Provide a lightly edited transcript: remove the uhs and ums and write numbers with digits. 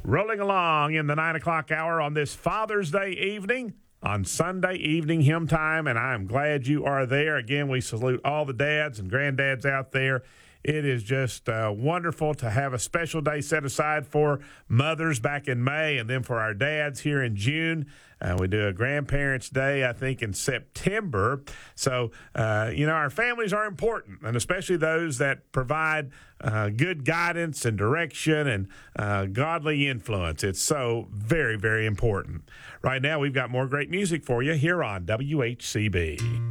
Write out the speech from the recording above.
Rolling along in the 9 o'clock hour on this Father's Day evening, on Sunday evening hymn time, and I'm glad you are there. Again, we salute all the dads and granddads out there. It is just wonderful to have a special day set aside for mothers back in May, and then for our dads here in June. We do a Grandparents' Day, I think, in September. So, our families are important, and especially those that provide good guidance and direction and godly influence. It's so very, very important. Right now, we've got more great music for you here on WHCB.